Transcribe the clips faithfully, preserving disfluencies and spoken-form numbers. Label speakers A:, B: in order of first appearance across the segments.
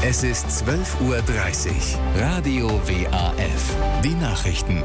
A: Es ist zwölf Uhr dreißig. Radio W A F. Die Nachrichten.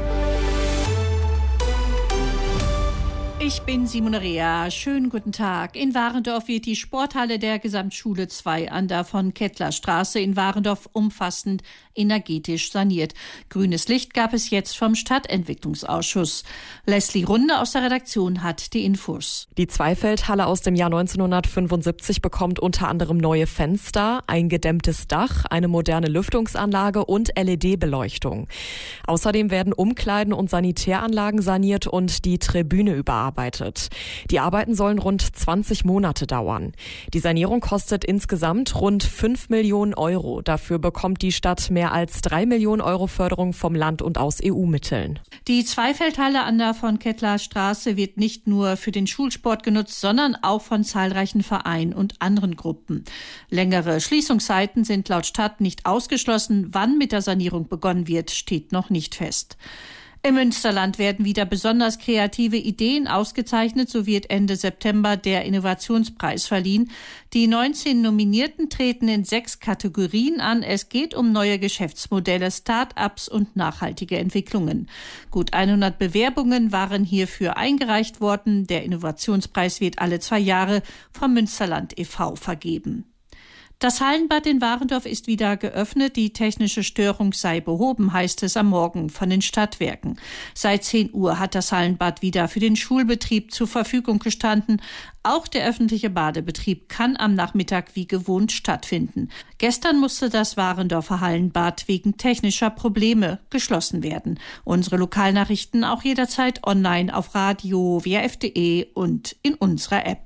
B: Ich bin Simone Rea. Schönen guten Tag. In Warendorf wird die Sporthalle der Gesamtschule zwei an der Von-Kettler-Straße in Warendorf umfassend energetisch saniert. Grünes Licht gab es jetzt vom Stadtentwicklungsausschuss. Leslie Runde aus der Redaktion hat die Infos.
C: Die Zweifeldhalle aus dem Jahr neunzehnhundertfünfundsiebzig bekommt unter anderem neue Fenster, ein gedämmtes Dach, eine moderne Lüftungsanlage und L E D-Beleuchtung. Außerdem werden Umkleiden und Sanitäranlagen saniert und die Tribüne überarbeitet. Die Arbeiten sollen rund zwanzig Monate dauern. Die Sanierung kostet insgesamt rund fünf Millionen Euro. Dafür bekommt die Stadt mehr als drei Millionen Euro Förderung vom Land und aus E U-Mitteln.
B: Die Zweifeldhalle an der Von-Kettler-Straße wird nicht nur für den Schulsport genutzt, sondern auch von zahlreichen Vereinen und anderen Gruppen. Längere Schließungszeiten sind laut Stadt nicht ausgeschlossen. Wann mit der Sanierung begonnen wird, steht noch nicht fest. Im Münsterland werden wieder besonders kreative Ideen ausgezeichnet. So wird Ende September der Innovationspreis verliehen. Die neunzehn Nominierten treten in sechs Kategorien an. Es geht um neue Geschäftsmodelle, Start-ups und nachhaltige Entwicklungen. Gut hundert Bewerbungen waren hierfür eingereicht worden. Der Innovationspreis wird alle zwei Jahre vom Münsterland e V vergeben. Das Hallenbad in Warendorf ist wieder geöffnet. Die technische Störung sei behoben, heißt es am Morgen von den Stadtwerken. Seit zehn Uhr hat das Hallenbad wieder für den Schulbetrieb zur Verfügung gestanden. Auch der öffentliche Badebetrieb kann am Nachmittag wie gewohnt stattfinden. Gestern musste das Warendorfer Hallenbad wegen technischer Probleme geschlossen werden. Unsere Lokalnachrichten auch jederzeit online auf radio w a f punkt d e und in unserer App.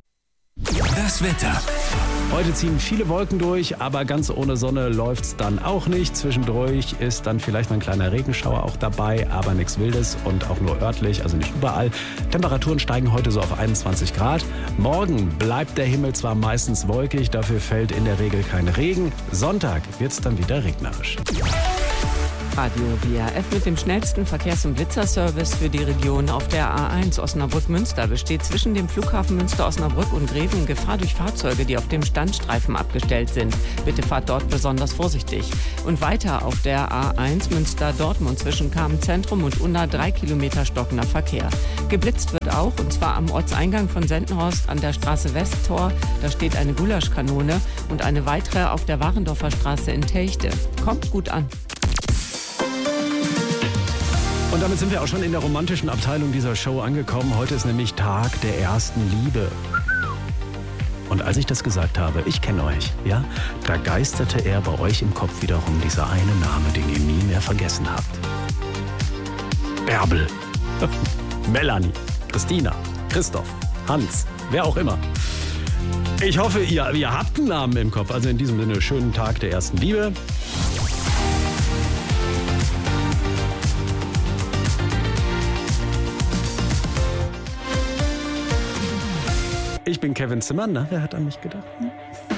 A: Das Wetter.
D: Heute ziehen viele Wolken durch, aber ganz ohne Sonne läuft's dann auch nicht. Zwischendurch ist dann vielleicht mal ein kleiner Regenschauer auch dabei, aber nichts Wildes und auch nur örtlich, also nicht überall. Temperaturen steigen heute so auf einundzwanzig Grad. Morgen bleibt der Himmel zwar meistens wolkig, dafür fällt in der Regel kein Regen. Sonntag wird's dann wieder regnerisch.
E: Radio W A F mit dem schnellsten Verkehrs- und Blitzerservice für die Region auf der A eins Osnabrück-Münster besteht zwischen dem Flughafen Münster-Osnabrück und Greven Gefahr durch Fahrzeuge, die auf dem Standstreifen abgestellt sind. Bitte fahrt dort besonders vorsichtig. Und weiter auf der A eins Münster-Dortmund zwischen Kamen-Zentrum und Unna drei Kilometer stockender Verkehr. Geblitzt wird auch, und zwar am Ortseingang von Sendenhorst an der Straße Westtor. Da steht eine Gulaschkanone und eine weitere auf der Warendorfer Straße in Telchte. Kommt gut an.
D: Und damit sind wir auch schon in der romantischen Abteilung dieser Show angekommen. Heute ist nämlich Tag der ersten Liebe. Und als ich das gesagt habe, ich kenne euch, ja, da geisterte er bei euch im Kopf wiederum dieser eine Name, den ihr nie mehr vergessen habt. Bärbel, Melanie, Christina, Christoph, Hans, wer auch immer. Ich hoffe, ihr, ihr habt einen Namen im Kopf. Also in diesem Sinne, schönen Tag der ersten Liebe. Ich bin Kevin Zimmer, na, wer hat an mich gedacht? Hm?